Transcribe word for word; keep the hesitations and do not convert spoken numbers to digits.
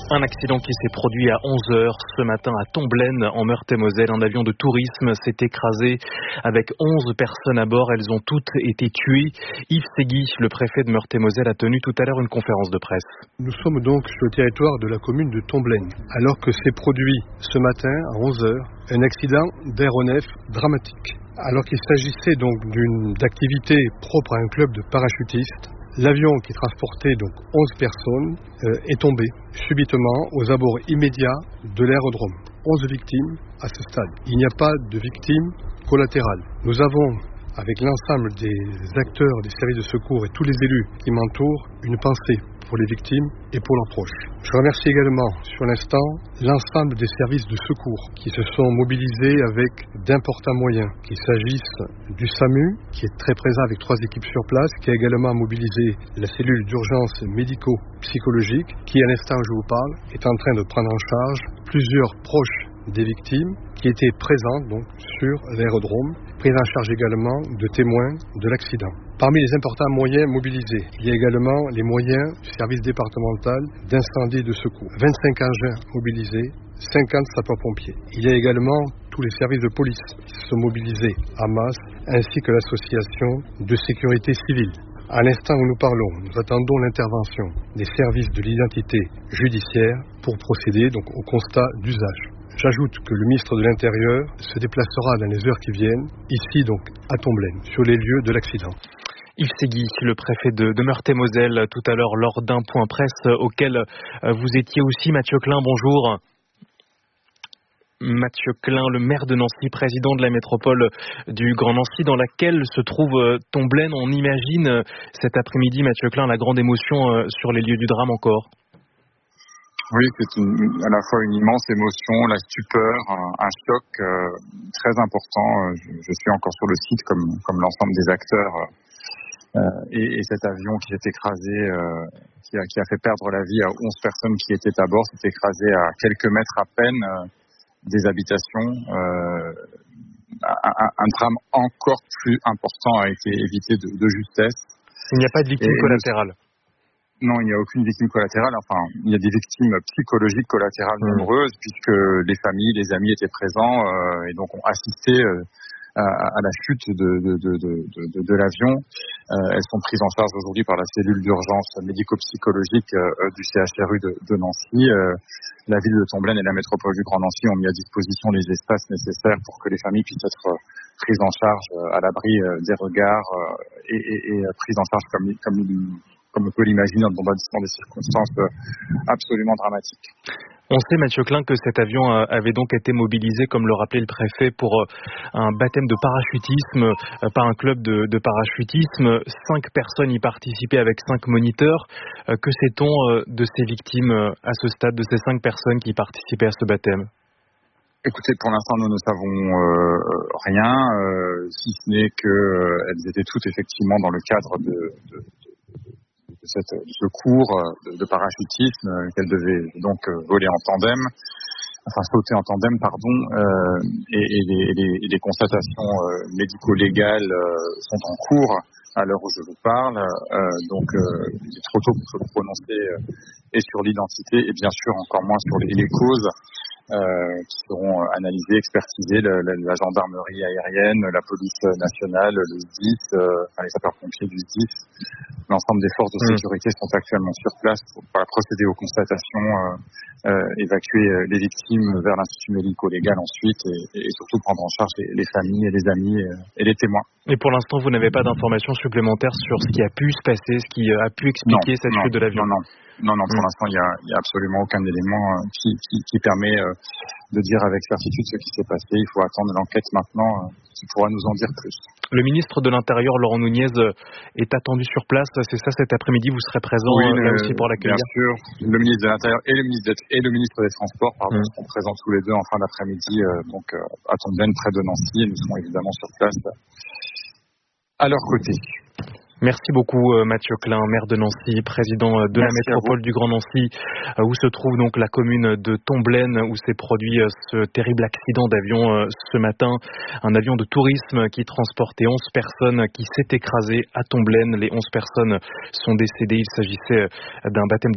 Un accident qui s'est produit à onze heures ce matin à Tomblaine, en Meurthe-et-Moselle. Un avion de tourisme s'est écrasé avec onze personnes à bord. Elles ont toutes été tuées. Yves Segui, le préfet de Meurthe-et-Moselle, a tenu tout à l'heure une conférence de presse. Nous sommes donc sur le territoire de la commune de Tomblaine, alors que s'est produit ce matin à onze heures un accident d'aéronef dramatique. Alors qu'il s'agissait donc d'une d'activité propre à un club de parachutistes, l'avion qui transportait donc onze personnes euh, est tombé subitement aux abords immédiats de l'aérodrome. onze victimes à ce stade. Il n'y a pas de victimes collatérales. Nous avons, avec l'ensemble des acteurs des services de secours et tous les élus qui m'entourent, une pensée pour les victimes et pour leurs proches. Je remercie également, sur l'instant, l'ensemble des services de secours qui se sont mobilisés avec d'importants moyens, qu'il s'agisse du SAMU, qui est très présent avec trois équipes sur place, qui a également mobilisé la cellule d'urgence médico-psychologique, qui, à l'instant où je vous parle, est en train de prendre en charge plusieurs proches des victimes qui étaient présents donc sur l'aérodrome, prise en charge également de témoins de l'accident. Parmi les importants moyens mobilisés, il y a également les moyens du service départemental d'incendie et de secours. vingt-cinq engins mobilisés, cinquante sapeurs-pompiers. Il y a également tous les services de police qui se sont mobilisés en masse, ainsi que l'association de sécurité civile. À l'instant où nous parlons, nous attendons l'intervention des services de l'identité judiciaire pour procéder donc au constat d'usage. J'ajoute que le ministre de l'Intérieur se déplacera dans les heures qui viennent, ici donc à Tomblaine, sur les lieux de l'accident. Yves Segui, le préfet de, de Meurthe-et-Moselle, tout à l'heure lors d'un point presse auquel vous étiez aussi. Mathieu Klein, bonjour. Mathieu Klein, le maire de Nancy, président de la métropole du Grand Nancy, dans laquelle se trouve Tomblaine. On imagine cet après-midi, Mathieu Klein, la grande émotion sur les lieux du drame encore. Oui, c'est une, à la fois une immense émotion, la stupeur, un, un choc euh, très important. Je, je suis encore sur le site comme, comme l'ensemble des acteurs. Euh, et, et cet avion qui s'est écrasé, euh, qui, a, qui a fait perdre la vie à onze personnes qui étaient à bord, s'est écrasé à quelques mètres à peine euh, des habitations. Euh, un, un drame encore plus important a été évité de, de justesse. Il n'y a pas de victime collatérale. Non, il n'y a aucune victime collatérale. Enfin, il y a des victimes psychologiques collatérales mmh. nombreuses, puisque les familles, les amis étaient présents euh, et donc ont assisté euh, à, à la chute de, de, de, de, de, de l'avion. Euh, elles sont prises en charge aujourd'hui par la cellule d'urgence médico-psychologique euh, du C H R U de, de Nancy. Euh, la ville de Tomblaine et la métropole du Grand Nancy ont mis à disposition les espaces nécessaires pour que les familles puissent être prises en charge à l'abri des regards et, et, et prises en charge comme, comme comme on peut l'imaginer, dans des circonstances absolument dramatiques. On sait, Mathieu Klein, que cet avion avait donc été mobilisé, comme le rappelait le préfet, pour un baptême de parachutisme par un club de, de parachutisme. Cinq personnes y participaient avec cinq moniteurs. Que sait-on de ces victimes à ce stade, de ces cinq personnes qui participaient à ce baptême ? Écoutez, pour l'instant, nous ne savons euh, rien, euh, si ce n'est qu'elles euh, étaient toutes effectivement dans le cadre de... de Cette, ce cours de, de parachutisme euh, qu'elle devait donc euh, voler en tandem, enfin sauter en tandem, pardon, euh, et, et, les, et, les, et les constatations euh, médico-légales euh, sont en cours à l'heure où je vous parle, euh, donc euh, il est trop tôt pour se prononcer euh, et sur l'identité et bien sûr encore moins sur les, les causes euh, qui seront analysées, expertisées, le, la, la gendarmerie aérienne, la police nationale, le S D I S, euh, enfin les sapeurs-pompiers du S D I S. L'ensemble des forces de sécurité sont actuellement sur place pour, pour procéder aux constatations, euh, euh, évacuer les victimes vers l'institut médico-légal ensuite et, et surtout prendre en charge les, les familles et les amis et, et les témoins. Et pour l'instant, vous n'avez pas d'informations supplémentaires sur ce qui a pu se passer, ce qui a pu expliquer non, cette non, chute de l'avion? Non, non. Non, non, pour mmh. l'instant, il y a, il y a absolument aucun élément qui, qui, qui permet euh, de dire avec certitude ce qui s'est passé. Il faut attendre l'enquête maintenant, euh, qui pourra nous en dire plus. Le ministre de l'Intérieur, Laurent Nunez, est attendu sur place. C'est ça, cet après-midi, vous serez présent oui, là euh, aussi pour l'accueillir? Bien sûr. Le ministre de l'Intérieur et le ministre, et le ministre des Transports pardon, mmh. seront présents tous les deux en fin d'après-midi, euh, donc euh, à Tomblaine, près de Nancy, et nous serons évidemment sur place euh, à leur côté. Merci beaucoup Mathieu Klein, maire de Nancy, président de Merci la métropole du Grand Nancy, où se trouve donc la commune de Tomblaine, où s'est produit ce terrible accident d'avion ce matin. Un avion de tourisme qui transportait onze personnes qui s'est écrasé à Tomblaine. Les onze personnes sont décédées. Il s'agissait d'un baptême de